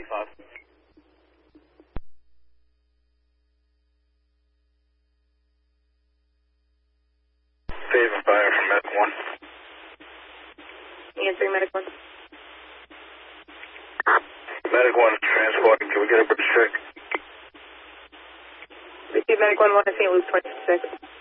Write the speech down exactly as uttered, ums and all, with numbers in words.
fifty-five. Save and fire from Medic one. Answering Medic one. Medic one transporting. Can we get a bridge check? Receive Medic one, one to Saint Louis twenty-six.